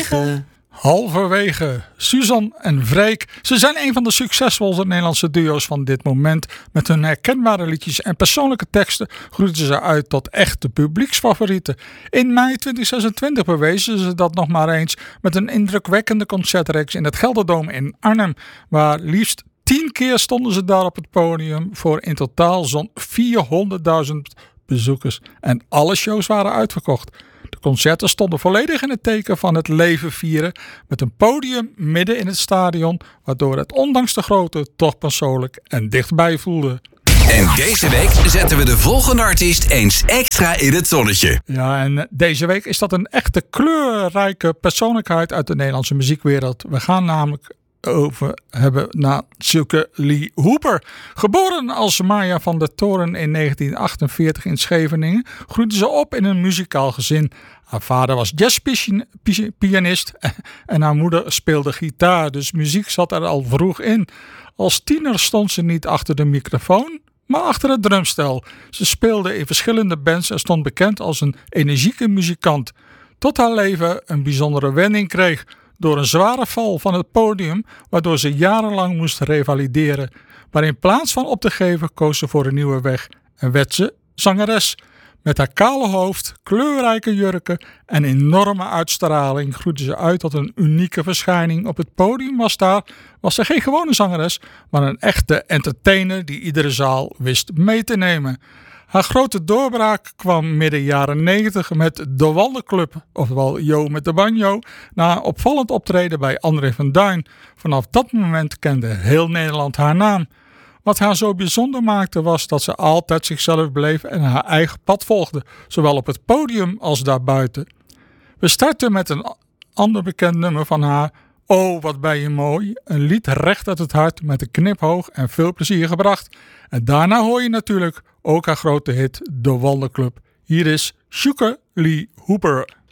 Halverwege. Suzanne en Freek. Ze zijn een van de succesvolste Nederlandse duo's van dit moment. Met hun herkenbare liedjes en persoonlijke teksten groeiden ze uit tot echte publieksfavorieten. In mei 2026 bewezen ze dat nog maar eens met een indrukwekkende concertreeks in het Gelderdoom in Arnhem. Waar liefst 10 keer stonden ze daar op het podium voor in totaal zo'n 400.000 bezoekers. En alle shows waren uitverkocht. De concerten stonden volledig in het teken van het leven vieren met een podium midden in het stadion, waardoor het ondanks de grootte toch persoonlijk en dichtbij voelde. En deze week zetten we de volgende artiest eens extra in het zonnetje. Ja, en deze week is dat een echte kleurrijke persoonlijkheid uit de Nederlandse muziekwereld. We gaan namelijk over hebben naar Silke Lee Hooper. Geboren als Maya van der Toren in 1948 in Scheveningen, groeide ze op in een muzikaal gezin. Haar vader was jazzpianist en haar moeder speelde gitaar, dus muziek zat er al vroeg in. Als tiener stond ze niet achter de microfoon, maar achter het drumstel. Ze speelde in verschillende bands en stond bekend als een energieke muzikant. Tot haar leven een bijzondere wending kreeg door een zware val van het podium, waardoor ze jarenlang moest revalideren. Maar in plaats van op te geven koos ze voor een nieuwe weg en werd ze zangeres. Met haar kale hoofd, kleurrijke jurken en enorme uitstraling groeide ze uit tot een unieke verschijning. Op het podium was ze geen gewone zangeres, maar een echte entertainer die iedere zaal wist mee te nemen. Haar grote doorbraak kwam midden jaren 90 met de Waldenclub, oftewel Jo met de banjo, na een opvallend optreden bij André van Duin. Vanaf dat moment kende heel Nederland haar naam. Wat haar zo bijzonder maakte was dat ze altijd zichzelf bleef en haar eigen pad volgde, zowel op het podium als daarbuiten. We starten met een ander bekend nummer van haar, Oh wat ben je mooi, een lied recht uit het hart met een kniphoog en veel plezier gebracht. En daarna hoor je natuurlijk ook haar grote hit De Waldenclub. Hier is Silke Lee Hooper.